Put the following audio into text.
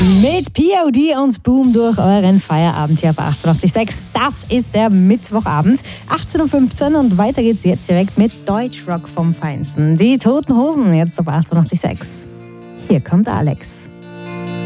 Mit POD und Boom durch euren Feierabend hier auf 88.6. Das ist der Mittwochabend, 18.15 Uhr und weiter geht's jetzt direkt mit Deutschrock vom Feinsten. Die Toten Hosen jetzt auf 88.6. Hier kommt Alex.